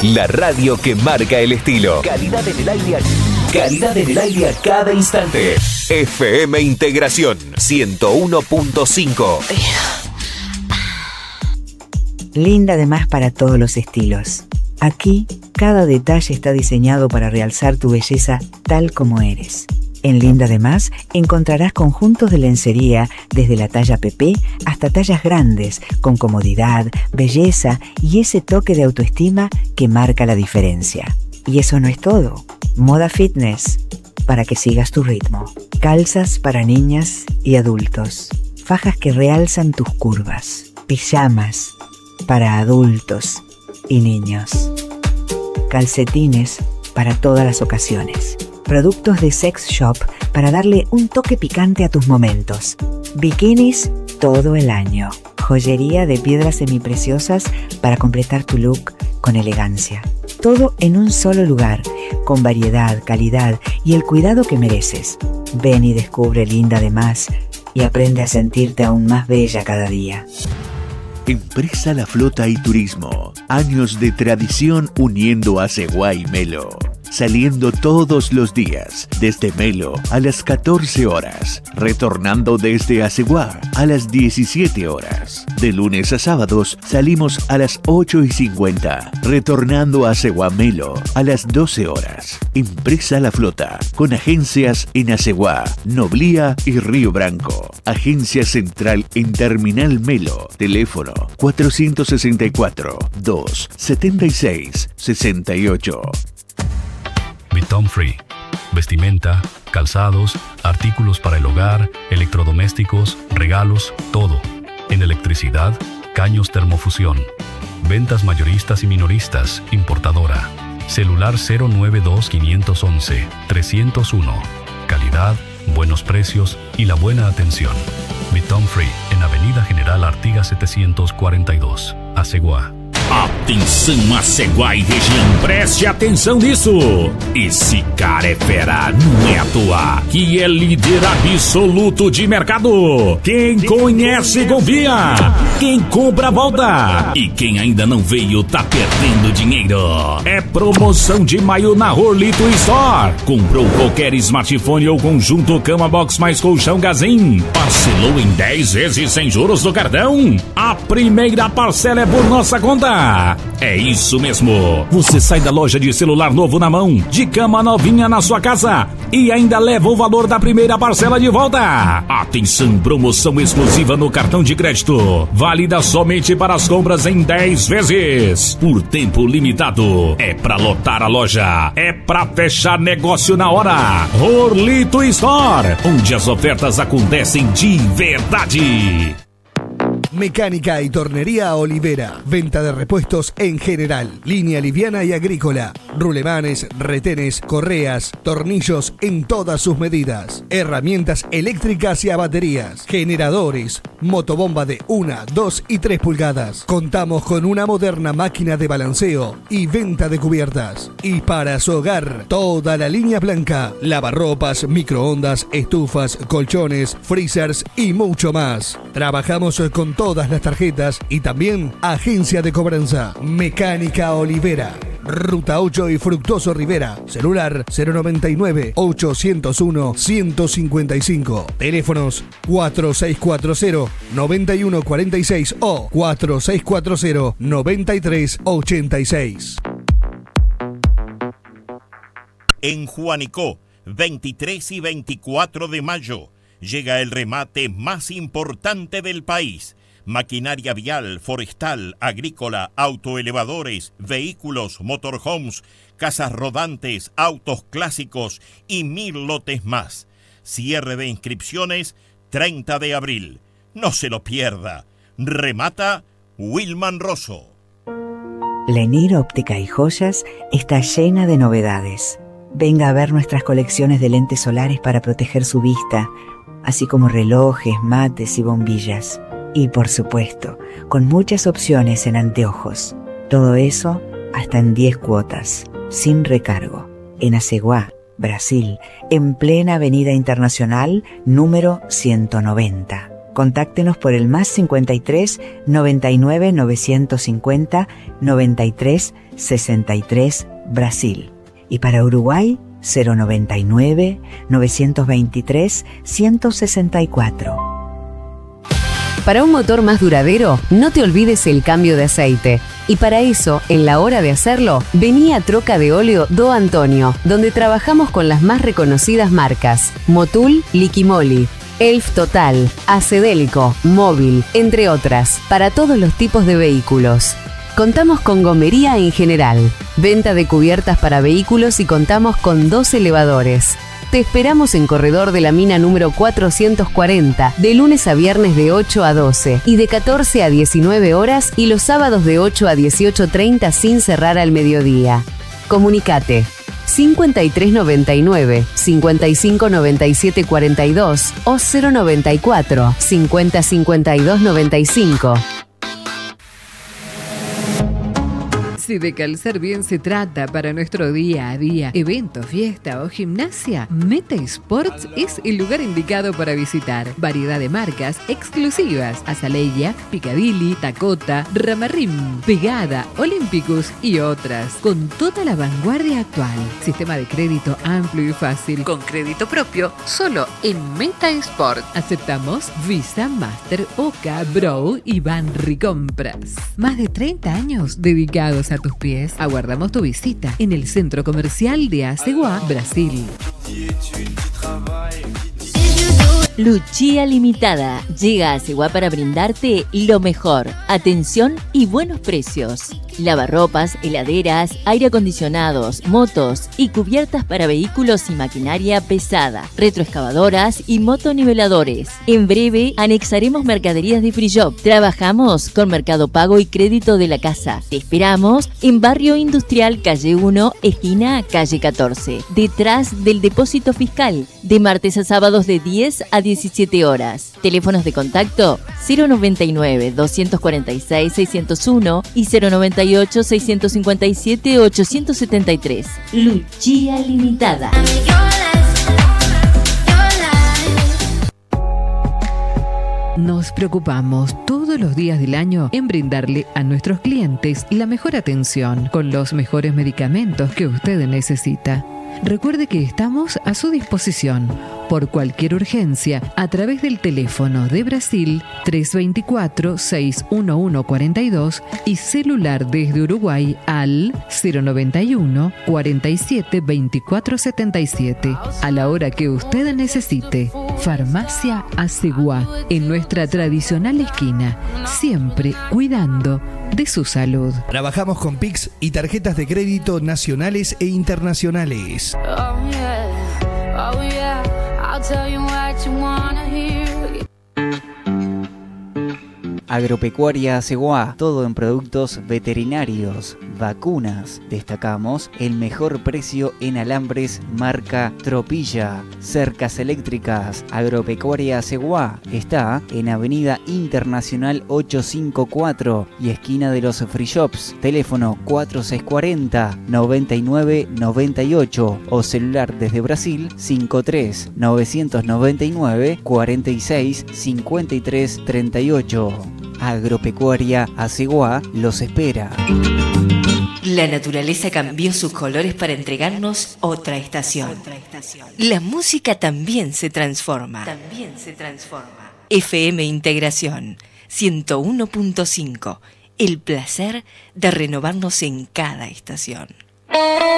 La radio que marca el estilo. Calidad en el aire. Calidad en el aire a cada instante. FM Integración 101.5. Linda de Más para todos los estilos. Aquí, cada detalle está diseñado para realzar tu belleza tal como eres. En Linda de Más encontrarás conjuntos de lencería desde la talla PP hasta tallas grandes, con comodidad, belleza y ese toque de autoestima que marca la diferencia. Y eso no es todo. Moda fitness, para que sigas tu ritmo. Calzas para niñas y adultos. Fajas que realzan tus curvas. Pijamas para adultos y niños. Calcetines para todas las ocasiones. Productos de sex shop para darle un toque picante a tus momentos. Bikinis todo el año. Joyería de piedras semipreciosas para completar tu look con elegancia. Todo en un solo lugar, con variedad, calidad y el cuidado que mereces. Ven y descubre Linda de Más y aprende a sentirte aún más bella cada día. Empresa La Flota y Turismo. Años de tradición uniendo a Asegua y Melo. Saliendo todos los días, desde Melo a las 14 horas, retornando desde Asegua a las 17 horas. De lunes a sábados salimos a las 8:50, retornando a Asegua Melo a las 12 horas. Empresa La Flota, con agencias en Asegua, Noblía y Río Branco. Agencia central en Terminal Melo. Teléfono 464-276-68. Bitom Free. Vestimenta, calzados, artículos para el hogar, electrodomésticos, regalos, todo. En electricidad, caños termofusión. Ventas mayoristas y minoristas, importadora. Celular 092-511-301. Calidad, buenos precios y la buena atención. Bitom Free, en Avenida General Artigas 742, Asegua. Atenção Asegua e região, preste atenção nisso. Esse cara é fera, não é à toa, que é líder absoluto de mercado. Quem conhece, confia. Quem compra, volta. E quem ainda não veio, tá perdendo dinheiro. É promoção de maio na Orlito Store. Comprou qualquer smartphone ou conjunto cama box mais colchão Gazin. Parcelou em 10 vezes sem juros do cartão. A primeira parcela é por nossa conta. É isso mesmo. Você sai da loja de celular novo na mão, de cama novinha na sua casa e ainda leva o valor da primeira parcela de volta. Atenção, promoção exclusiva no cartão de crédito. Válida somente para as compras em 10 vezes. Por tempo limitado. É pra lotar a loja. É pra fechar negócio na hora. Orlito Store, onde as ofertas acontecem de verdade. Mecánica y Tornería Olivera. Venta de repuestos en general. Línea liviana y agrícola. Rulemanes, retenes, correas, tornillos en todas sus medidas. Herramientas eléctricas y a baterías. Generadores. Motobomba de 1, 2 y 3 pulgadas. Contamos con una moderna máquina de balanceo y venta de cubiertas. Y para su hogar, toda la línea blanca. Lavarropas, microondas, estufas, colchones, freezers y mucho más. Trabajamos con todas las tarjetas y también agencia de cobranza. Mecánica Olivera. Ruta 8 y Fructuoso Rivera. Celular 099-801-155. Teléfonos 4640-9146 o 4640-9386. En Juanicó, 23 y 24 de mayo, llega el remate más importante del país. Maquinaria vial, forestal, agrícola, autoelevadores, vehículos, motorhomes, casas rodantes, autos clásicos y 1000 lotes más. Cierre de inscripciones 30 de abril. No se lo pierda. Remata Wilman Rosso. Lenir Óptica y Joyas está llena de novedades. Venga a ver nuestras colecciones de lentes solares para proteger su vista, así como relojes, mates y bombillas. Y por supuesto, con muchas opciones en anteojos. Todo eso hasta en 10 cuotas, sin recargo. En Asegua, Brasil, en plena Avenida Internacional, número 190. Contáctenos por el +53 99 950 93 63 Brasil. Y para Uruguay, 099 923 164. Para un motor más duradero, no te olvides el cambio de aceite. Y para eso, en la hora de hacerlo, vení a Troca de Óleo Do Antonio, donde trabajamos con las más reconocidas marcas: Motul, Liquimoli, Elf Total, Acedelco, Móvil, entre otras, para todos los tipos de vehículos. Contamos con gomería en general, venta de cubiertas para vehículos y contamos con 2 elevadores. Te esperamos en Corredor de la Mina número 440, de lunes a viernes de 8 a 12 y de 14 a 19 horas y los sábados de 8 a 18:30 sin cerrar al mediodía. Comunicate 5399 5597 42 o 094 50 52 95. Si de calzar bien se trata para nuestro día a día, evento, fiesta o gimnasia, Meta Sports es el lugar indicado para visitar. Variedad de marcas exclusivas: Azaleia, Picadilly, Dakota, Ramarrim, Pegada, Olympicus y otras, con toda la vanguardia actual. Sistema de crédito amplio y fácil, con crédito propio, solo en Meta Sports. Aceptamos Visa, Master, Oca, Bro y Banricompras. Más de 30 años dedicados a tus pies. Aguardamos tu visita en el Centro Comercial de Aceguá, Brasil. Luchía Limitada llega a Aceguá para brindarte lo mejor, atención y buenos precios. Lavarropas, heladeras, aire acondicionados, motos y cubiertas para vehículos y maquinaria pesada, retroexcavadoras y motoniveladores. En breve anexaremos mercaderías de Free Shop. Trabajamos con Mercado Pago y Crédito de la Casa. Te esperamos en Barrio Industrial, calle 1, esquina calle 14, detrás del depósito fiscal, de martes a sábados de 10 a 17 horas. Teléfonos de contacto 099 246 601 y 098 657 873. Luchía Limitada. Nos preocupamos todos los días del año en brindarle a nuestros clientes la mejor atención con los mejores medicamentos que usted necesita. Recuerde que estamos a su disposición por cualquier urgencia a través del teléfono de Brasil 324-611-42 y celular desde Uruguay al 091 47 24 77. A la hora que usted necesite. Farmacia Aceguá, en nuestra tradicional esquina, siempre cuidando de su salud. Trabajamos con Pix y tarjetas de crédito nacionales e internacionales. Oh yeah, I'll tell you what you wanna hear. Agropecuaria Aceguá, todo en productos veterinarios, vacunas. Destacamos el mejor precio en alambres marca Tropilla. Cercas eléctricas. Agropecuaria Aceguá está en Avenida Internacional 854 y esquina de los Free Shops. Teléfono 4640-9998 o celular desde Brasil 53 999 46 53 38. Agropecuaria Aceguá los espera. La naturaleza cambió sus colores para entregarnos otra estación. La música también se transforma. FM Integración 101.5. El placer de renovarnos en cada estación.